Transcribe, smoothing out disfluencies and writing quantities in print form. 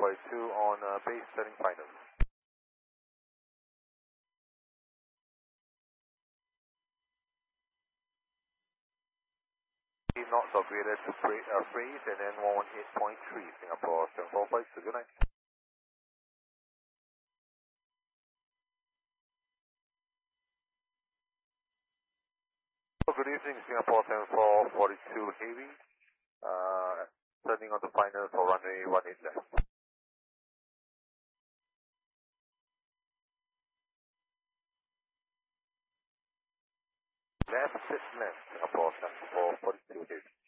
42 on base setting final. Knots are greater to freeze and then 118.3 Singapore 745, good night. Good evening, Singapore 7442 Heavy. Turning on the final for runway 18 left. Left, 6 left, Singapore 7442 Heavy.